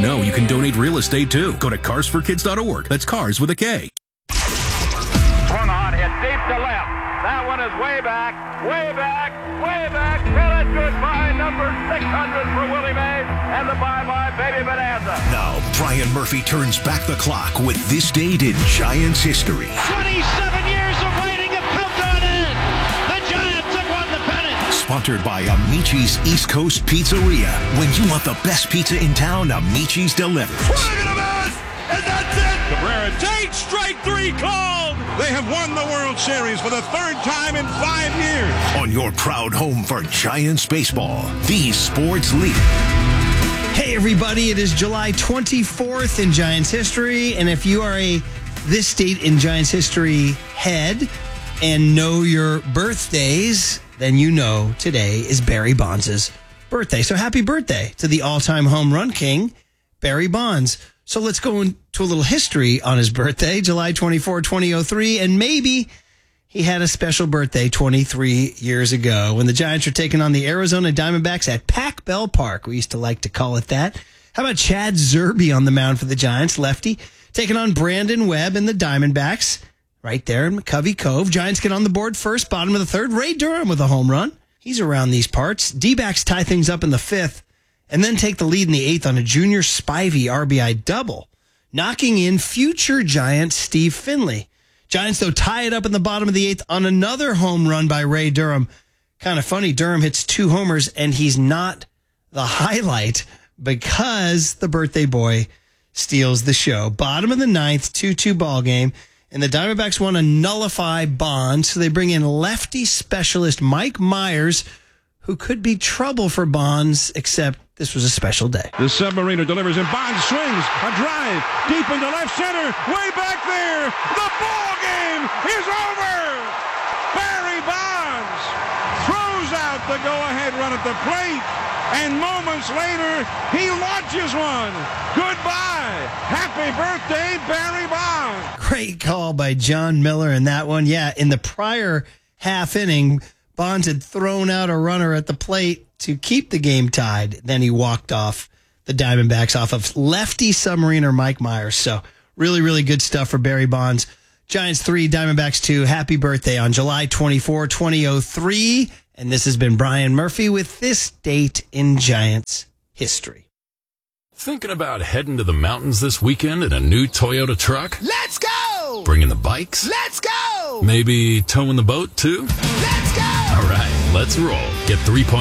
know you can donate real estate too? Go to carsforkids.org. That's cars with a K. Swung on, hit deep to left. That one is way back, way back, way back. Well, it's goodbye, number 600 for Willie Mays, and the bye-bye baby bonanza. Now, Brian Murphy turns back the clock with this date in Giants history. 27 years of waiting have come to an end. The Giants have won the pennant. Sponsored by Amici's East Coast Pizzeria. When you want the best pizza in town, Amici's delivers. Swing and a miss, and that's it. Cabrera takes strike 3 called. They have won the World Series for the 3rd time in 5 years. On your proud home for Giants baseball, the sports leader. Hey, everybody, it is July 24th in Giants history. And if you are a This Date in Giants History head and know your birthdays, then you know today is Barry Bonds' birthday. So happy birthday to the all-time home run king, Barry Bonds. So let's go into a little history on his birthday, July 24, 2003, and maybe he had a special birthday 23 years ago when the Giants were taking on the Arizona Diamondbacks at Pac Bell Park. We used to like to call it that. How about Chad Zerbe on the mound for the Giants, lefty, taking on Brandon Webb and the Diamondbacks right there in McCovey Cove. Giants get on the board first, bottom of the 3rd. Ray Durham with a home run. He's around these parts. D-backs tie things up in the 5th. And then take the lead in the 8th on a Junior Spivey RBI double, knocking in future Giant Steve Finley. Giants, though, tie it up in the bottom of the 8th on another home run by Ray Durham. Kind of funny, Durham hits 2 homers, and he's not the highlight because the birthday boy steals the show. Bottom of the 9th, 2-2 ball game, and the Diamondbacks want to nullify Bonds, so they bring in lefty specialist Mike Myers, who could be trouble for Bonds, except this was a special day. The Submariner delivers and Bonds swings a drive deep into left center, way back there. The ball game is over. Barry Bonds throws out the go-ahead run at the plate, and moments later he launches one. Goodbye. Happy birthday, Barry Bonds. Great call by John Miller in that one. Yeah, in the prior half inning, Bonds had thrown out a runner at the plate to keep the game tied. Then he walked off the Diamondbacks off of lefty submariner Mike Myers. So really, really good stuff for Barry Bonds. Giants 3, Diamondbacks 2. Happy birthday on July 24, 2003. And this has been Brian Murphy with This Date in Giants History. Thinking about heading to the mountains this weekend in a new Toyota truck? Let's go! Bringing the bikes? Let's go! Maybe towing the boat too? Let's go! All right, let's roll. Get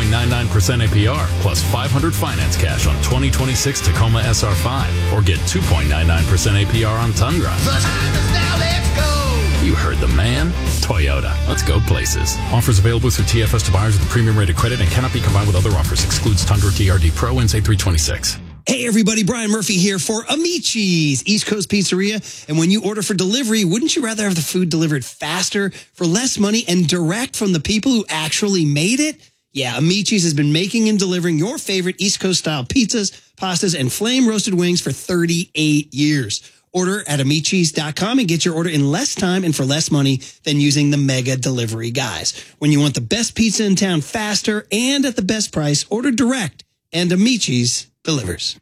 3.99% APR plus $500 finance cash on 2026 Tacoma SR5 or get 2.99% APR on Tundra. The time is now, let's go! You heard the man. Toyota. Let's go places. Offers available through TFS to buyers with a premium rated credit and cannot be combined with other offers. Excludes Tundra TRD Pro and say 326. Hey, everybody, Brian Murphy here for Amici's East Coast Pizzeria. And when you order for delivery, wouldn't you rather have the food delivered faster, for less money, and direct from the people who actually made it? Yeah, Amici's has been making and delivering your favorite East Coast-style pizzas, pastas, and flame-roasted wings for 38 years. Order at Amici's.com and get your order in less time and for less money than using the mega delivery guys. When you want the best pizza in town faster and at the best price, order direct, and Amici's delivers.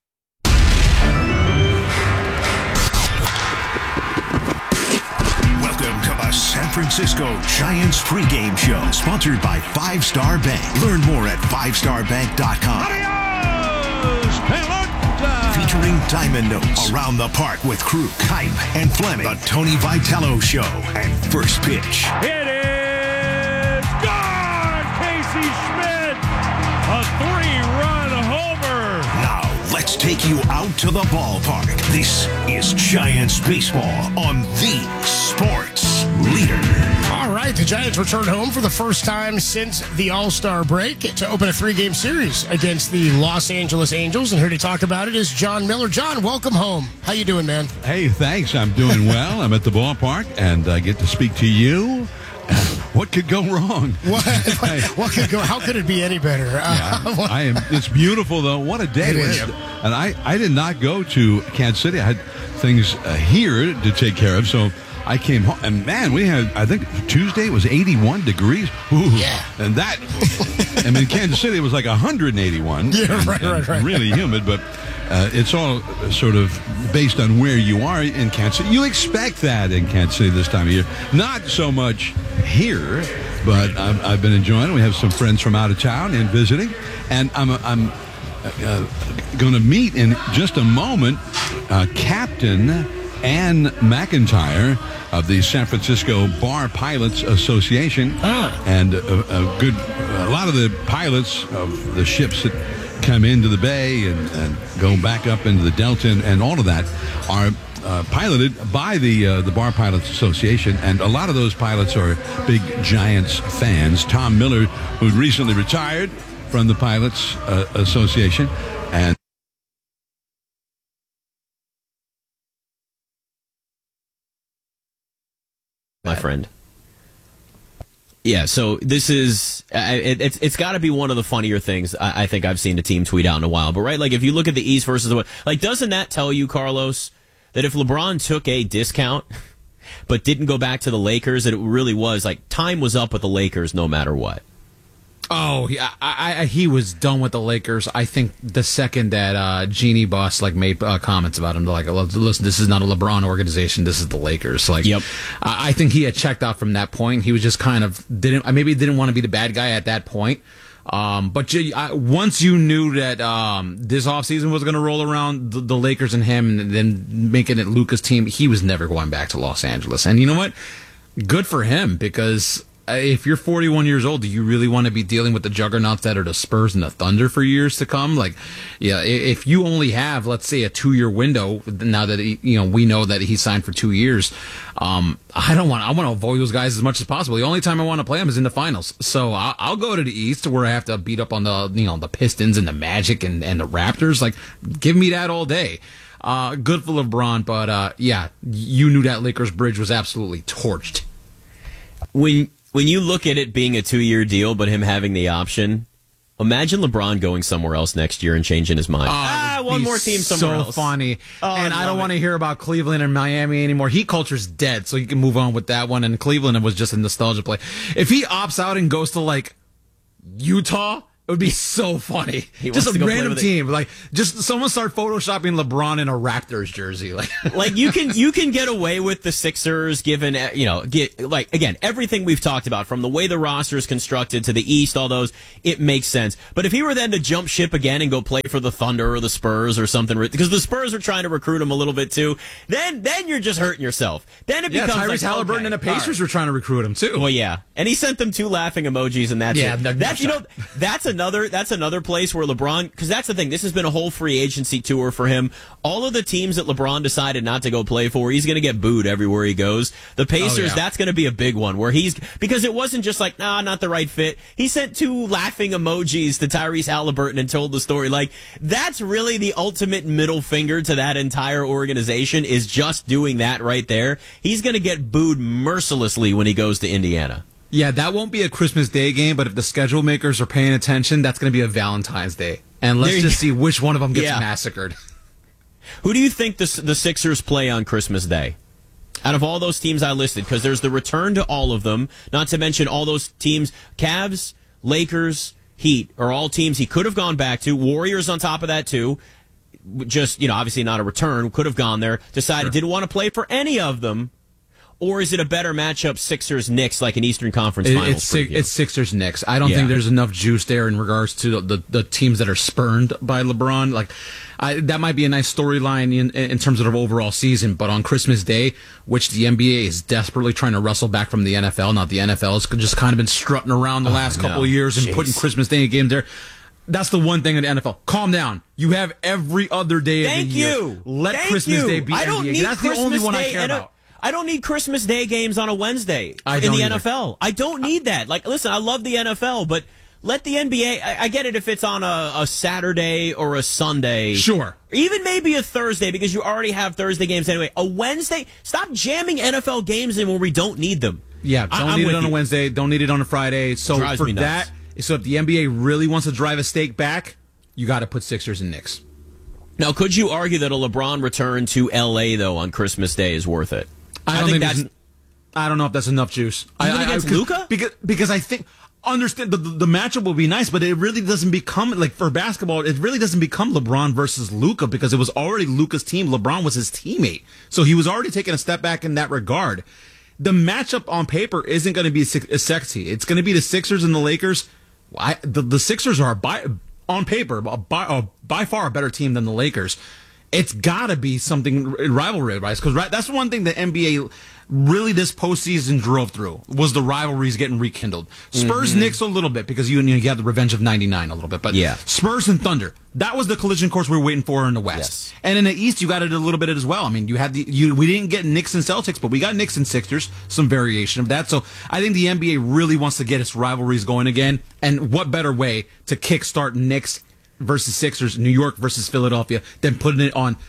Welcome to the San Francisco Giants pregame show, sponsored by 5 Star Bank. Learn more at 5starbank.com. Adios, Pelota! Featuring Diamond Notes, Around the Park with Krug, Hype, and Fleming, The Tony Vitello Show, and First Pitch. It is gone! Casey Schmidt, a 3-run homer. Now, let's take you out to the ballpark. This is Giants baseball on the Sports Leader. All right, the Giants return home for the first time since the All-Star break to open a 3-game series against the Los Angeles Angels. And here to talk about it is John Miller. John, welcome home. How you doing, man? Hey, thanks. I'm doing well. I'm at the ballpark, and I get to speak to you. What could go wrong? What could go? How could it be any better? I am. It's beautiful, though. What a day! It is. And I did not go to Kansas City. I had things here to take care of, so I came home. And man, we had, I think Tuesday was 81 degrees. Ooh. Yeah. And that, I mean, Kansas City was like 181. Yeah, right. Really humid, but it's all sort of based on where you are in Kansas City. You expect that in Kansas City this time of year. Not so much here, but I've been enjoying it. We have some friends from out of town and visiting, and I'm going to meet in just a moment Captain Ann McIntyre of the San Francisco Bar Pilots Association, and a lot of the pilots of the ships that come into the bay and go back up into the Delta and all of that are piloted by the Bar Pilots Association, and a lot of those pilots are big Giants fans. Tom Miller, who recently retired from the Pilots Association, and my friend. Yeah, so this is, it's got to be one of the funnier things I think I've seen a team tweet out in a while. But, right, like, if you look at the East versus the West, like, doesn't that tell you, Carlos, that if LeBron took a discount but didn't go back to the Lakers, that it really was, like, time was up with the Lakers no matter what? Oh, he was done with the Lakers. I think the second that Jeannie Buss made comments about him, like, listen, this is not a LeBron organization. This is the Lakers. Like, yep. I think he had checked out from that point. He was just kind of didn't want to be the bad guy at that point. But once you knew that this offseason was going to roll around the Lakers and him, and then making it Luka's team, he was never going back to Los Angeles. And you know what? Good for him, because if you're 41 years old, do you really want to be dealing with the juggernauts that are the Spurs and the Thunder for years to come? Like, yeah, if you only have, let's say, a 2-year window, now that we know that he signed for 2 years, I want to avoid those guys as much as possible. The only time I want to play them is in the finals. So I'll go to the East, where I have to beat up on the Pistons and the Magic and the Raptors. Like, give me that all day. Good for LeBron, but yeah, you knew that Lakers bridge was absolutely torched. When you look at it being a 2-year deal, but him having the option, imagine LeBron going somewhere else next year and changing his mind. One more team somewhere else. So funny. And I don't want to hear about Cleveland and Miami anymore. Heat culture's dead, so you can move on with that one. And Cleveland was just a nostalgia play. If he opts out and goes to, Utah, it would be so funny. Just a random team, just someone start photoshopping LeBron in a Raptors jersey, like you can get away with the Sixers, given again, everything we've talked about, from the way the roster is constructed to the East, all those, it makes sense. But if he were then to jump ship again and go play for the Thunder or the Spurs or something, because the Spurs are trying to recruit him a little bit too, then you're just hurting yourself. Then it becomes Tyrese Halliburton and the Pacers were trying to recruit him too. Well, yeah, and he sent them 2 laughing emojis, and that's it. That's another place where LeBron, because that's the thing, this has been a whole free agency tour for him. All of the teams that LeBron decided not to go play for, he's going to get booed everywhere he goes. The Pacers, that's going to be a big one, where because it wasn't just not the right fit. He sent 2 laughing emojis to Tyrese Halliburton and told the story. Like, that's really the ultimate middle finger to that entire organization, is just doing that right there. He's going to get booed mercilessly when he goes to Indiana. Yeah, that won't be a Christmas Day game, but if the schedule makers are paying attention, that's going to be a Valentine's Day. And let's just see which one of them gets massacred. Who do you think the Sixers play on Christmas Day? Out of all those teams I listed, because there's the return to all of them, not to mention all those teams, Cavs, Lakers, Heat, are all teams he could have gone back to. Warriors on top of that, too. Just, obviously not a return, could have gone there, decided didn't want to play for any of them. Or is it a better matchup, Sixers-Knicks, like an Eastern Conference Finals? It's Sixers-Knicks. I don't think there's enough juice there in regards to the teams that are spurned by LeBron. That might be a nice storyline in terms of the overall season, but on Christmas Day, which the NBA is desperately trying to wrestle back from the NFL. Now, the NFL has just kind of been strutting around the last couple of years and putting Christmas Day games there. That's the one thing in the NFL. Calm down. You have every other day of the year. Let Christmas Day be NBA. That's the only one I care about. I don't need Christmas Day games on a Wednesday in the NFL. I don't need that. Listen, I love the NFL, but let the NBA, I get it if it's on a Saturday or a Sunday. Sure. Even maybe a Thursday, because you already have Thursday games anyway. A Wednesday, stop jamming NFL games in when we don't need them. Yeah, don't need it on a Wednesday, don't need it on a Friday. So for that, so if the NBA really wants to drive a stake back, you got to put Sixers and Knicks. Now, could you argue that a LeBron return to LA, though, on Christmas Day is worth it? I don't know if that's enough juice. I against Luka? Because I think understand the matchup will be nice, but it really doesn't become like for basketball. It really doesn't become LeBron versus Luka because it was already Luka's team. LeBron was his teammate, so he was already taking a step back in that regard. The matchup on paper isn't going to be as sexy. It's going to be the Sixers and the Lakers. The Sixers are on paper by far a better team than the Lakers. It's got to be something rivalry-wise because that's one thing the NBA really this postseason drove through was the rivalries getting rekindled. Spurs Knicks a little bit because you had the revenge of '99 a little bit, but Spurs and Thunder, that was the collision course we were waiting for in the West. Yes. And in the East, you got it a little bit as well. I mean, we didn't get Knicks and Celtics, but we got Knicks and Sixers, some variation of that. So I think the NBA really wants to get its rivalries going again, and what better way to kickstart Knicks versus Sixers, New York versus Philadelphia, than putting it on,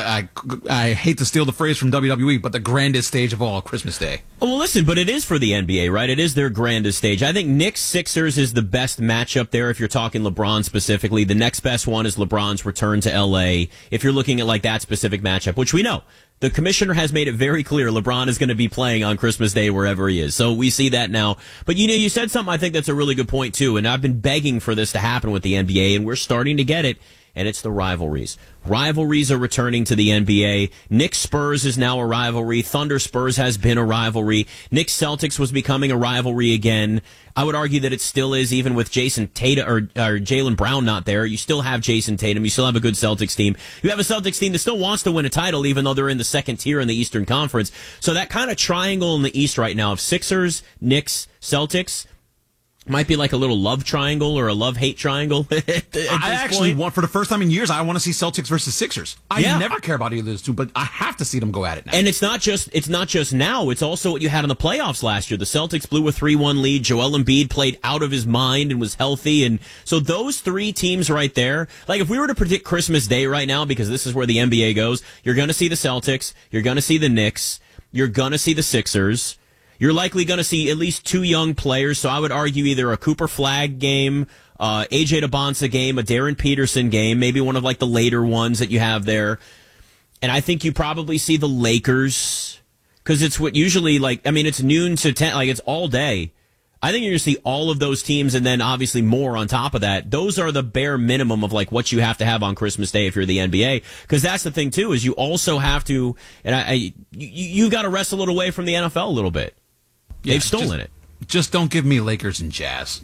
I hate to steal the phrase from WWE, but the grandest stage of all, Christmas Day. Well, listen, but it is for the NBA, right? It is their grandest stage. I think Knicks-Sixers is the best matchup there if you're talking LeBron specifically. The next best one is LeBron's return to L.A. if you're looking at like that specific matchup, which we know. The commissioner has made it very clear LeBron is going to be playing on Christmas Day wherever he is. So we see that now. But, you said something I think that's a really good point, too. And I've been begging for this to happen with the NBA, and we're starting to get it. And it's the rivalries. Rivalries are returning to the NBA. Knicks Spurs is now a rivalry. Thunder Spurs has been a rivalry. Knicks Celtics was becoming a rivalry again. I would argue that it still is, even with Jason Tatum or Jaylen Brown not there. You still have Jason Tatum. You still have a good Celtics team. You have a Celtics team that still wants to win a title, even though they're in the second tier in the Eastern Conference. So that kind of triangle in the East right now of Sixers, Knicks, Celtics might be like a little love triangle or a love-hate triangle. I actually want, for the first time in years, I want to see Celtics versus Sixers. I never care about either of those two, but I have to see them go at it now. And it's not just now. It's also what you had in the playoffs last year. The Celtics blew a 3-1 lead. Joel Embiid played out of his mind and was healthy. And so those three teams right there, like if we were to predict Christmas Day right now, because this is where the NBA goes, you're going to see the Celtics, you're going to see the Knicks, you're going to see the Sixers. You're likely going to see at least two young players, so I would argue either a Cooper Flagg game, AJ DeBonsa game, a Darren Peterson game, maybe one of like the later ones that you have there. And I think you probably see the Lakers, because it's what usually it's noon to 10, like it's all day. I think you're going to see all of those teams and then obviously more on top of that. Those are the bare minimum of like what you have to have on Christmas Day if you're the NBA. Because that's the thing too, is you also have to, and you got to wrestle it away from the NFL a little bit. They've stolen it. Just don't give me Lakers and Jazz.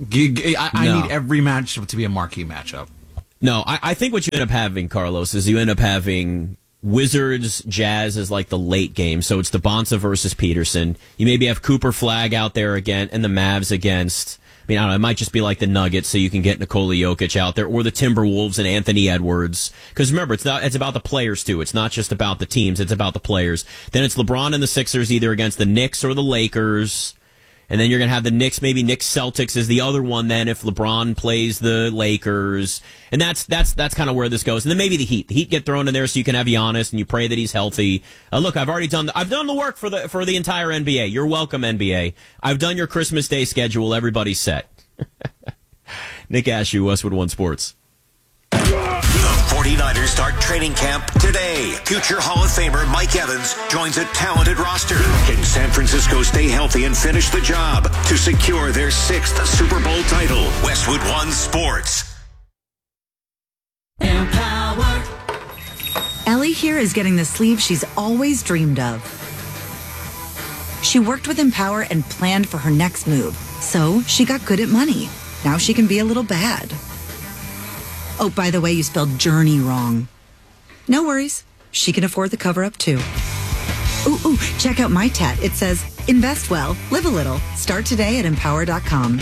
I need every match to be a marquee matchup. No, I think what you end up having, Carlos, is you end up having Wizards, Jazz as like the late game. So it's DeBonsa versus Peterson. You maybe have Cooper Flagg out there again and the Mavs against, I don't know, it might just be like the Nuggets so you can get Nikola Jokic out there, or the Timberwolves and Anthony Edwards. Because remember, it's about the players too. It's not just about the teams, it's about the players. Then it's LeBron and the Sixers either against the Knicks or the Lakers. And then you're going to have the Knicks, maybe Knicks Celtics is the other one then if LeBron plays the Lakers. And that's kind of where this goes. And then maybe the Heat. The Heat get thrown in there so you can have Giannis and you pray that he's healthy. Look, I've done the work for the entire NBA. You're welcome, NBA. I've done your Christmas Day schedule. Everybody's set. Nick Ashew, Westwood One Sports. The 49ers start training camp today. Future Hall of Famer Mike Evans joins a talented roster. Can San Francisco stay healthy and finish the job to secure their 6th Super Bowl title? Westwood One Sports. Empower. Ellie here is getting the sleeve she's always dreamed of. She worked with Empower and planned for her next move. So she got good at money. Now she can be a little bad. Oh, by the way, you spelled journey wrong. No worries. She can afford the cover-up, too. Ooh, check out my tat. It says, invest well, live a little. Start today at empower.com.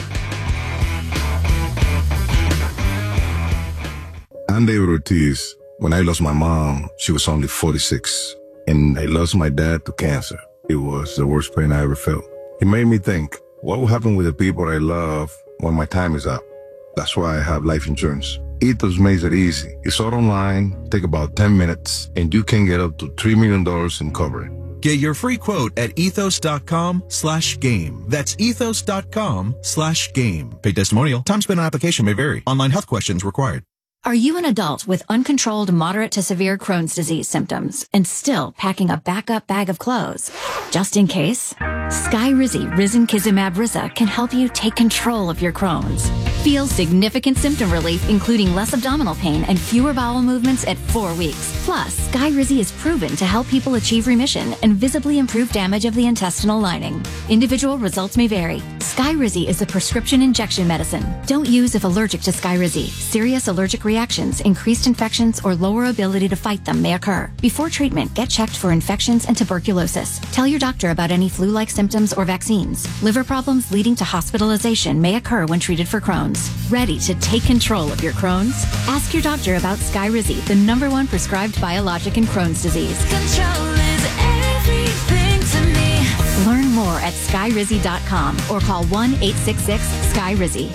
I'm David Ortiz. When I lost my mom, she was only 46. And I lost my dad to cancer. It was the worst pain I ever felt. It made me think, what will happen with the people I love when my time is up? That's why I have life insurance. Ethos makes it easy. It's all online, take about 10 minutes, and you can get up to $3 million in coverage. Get your free quote at ethos.com/game. That's ethos.com/game. Paid testimonial. Time spent on application may vary. Online health questions required. Are you an adult with uncontrolled moderate to severe Crohn's disease symptoms and still packing a backup bag of clothes? Just in case, Skyrizi Risankizumab Riza can help you take control of your Crohn's. Feel significant symptom relief, including less abdominal pain and fewer bowel movements at 4 weeks. Plus, Skyrizi is proven to help people achieve remission and visibly improve damage of the intestinal lining. Individual results may vary. Skyrizi is a prescription injection medicine. Don't use if allergic to Skyrizi. Serious allergic reactions, increased infections, or lower ability to fight them may occur. Before treatment, get checked for infections and tuberculosis. Tell your doctor about any flu-like symptoms or vaccines. Liver problems leading to hospitalization may occur when treated for Crohn's. Ready to take control of your Crohn's? Ask your doctor about Skyrizi, the #1 prescribed biologic in Crohn's disease. Control is everything to me. Learn more at skyrizi.com or call 1-866-SKYRIZI.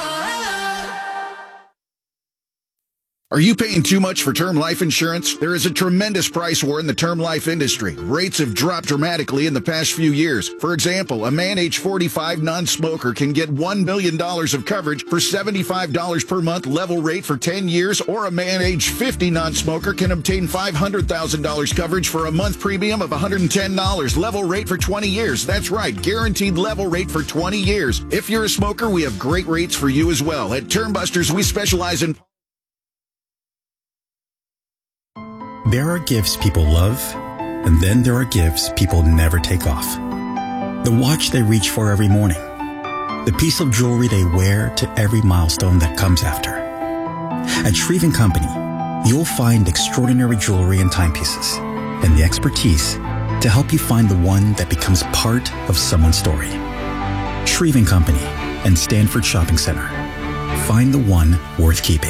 Are you paying too much for term life insurance? There is a tremendous price war in the term life industry. Rates have dropped dramatically in the past few years. For example, a man age 45 non-smoker can get $1 million of coverage for $75 per month level rate for 10 years, or a man age 50 non-smoker can obtain $500,000 coverage for a month premium of $110 level rate for 20 years. That's right, guaranteed level rate for 20 years. If you're a smoker, we have great rates for you as well. At Termbusters, we specialize in... There are gifts people love, and then there are gifts people never take off. The watch they reach for every morning. The piece of jewelry they wear to every milestone that comes after. At Shreve & Company, you'll find extraordinary jewelry and timepieces, and the expertise to help you find the one that becomes part of someone's story. Shreve & Company and Stanford Shopping Center. Find the one worth keeping.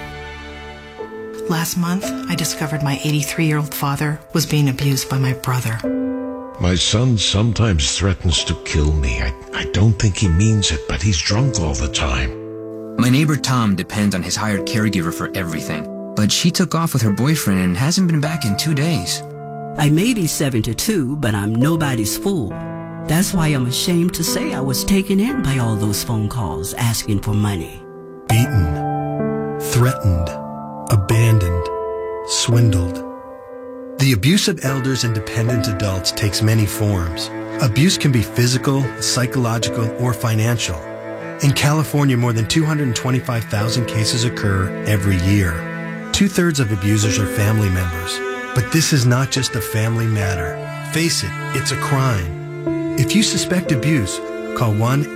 Last month, I discovered my 83-year-old father was being abused by my brother. My son sometimes threatens to kill me. I don't think he means it, but he's drunk all the time. My neighbor Tom depends on his hired caregiver for everything, but she took off with her boyfriend and hasn't been back in 2 days. I may be 72, but I'm nobody's fool. That's why I'm ashamed to say I was taken in by all those phone calls asking for money. Beaten, threatened, abandoned, swindled. The abuse of elders and dependent adults takes many forms. Abuse can be physical, psychological, or financial. In California, more than 225,000 cases occur every year. 2/3 of abusers are family members. But this is not just a family matter. Face it, it's a crime. If you suspect abuse, call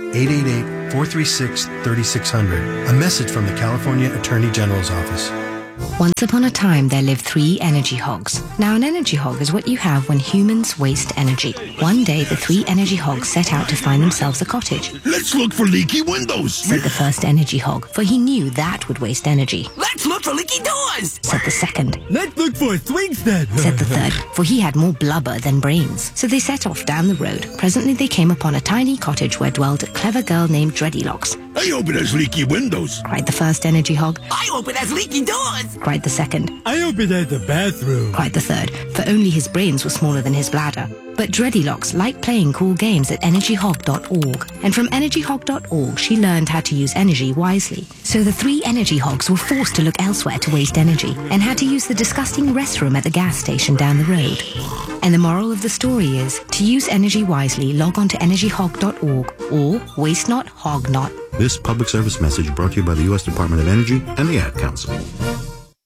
1-888-436-3600. A message from the California Attorney General's office. Once upon a time, there lived 3 energy hogs. Now, an energy hog is what you have when humans waste energy. One day, the 3 energy hogs set out to find themselves a cottage. Let's look for leaky windows, said the first energy hog, for he knew that would waste energy. Let's look for leaky doors, said the second. Let's look for a swing set, said the third, for he had more blubber than brains. So they set off down the road. Presently, they came upon a tiny cottage where dwelled a clever girl named Dreadylocks. I hope it has leaky windows, cried the first energy hog. I hope it has leaky doors, cried the second. I hope it has a bathroom, cried the third, for only his brains were smaller than his bladder. But Dreadylocks liked playing cool games at energyhog.org, and from energyhog.org she learned how to use energy wisely. So the 3 energy hogs were forced to look elsewhere to waste energy, and had to use the disgusting restroom at the gas station down the road. And the moral of the story is, to use energy wisely, log on to energyhog.org, or waste not, hog not. This public service message brought to you by the U.S. Department of Energy and the Ad Council.